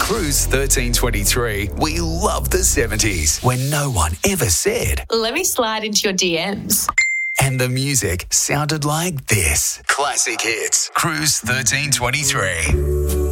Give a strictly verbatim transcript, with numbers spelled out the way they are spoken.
Cruise thirteen twenty-three, we love the seventies when no one ever said, Let me slide into your D Ms. and the music sounded like this. Classic Hits, Cruise thirteen twenty-three.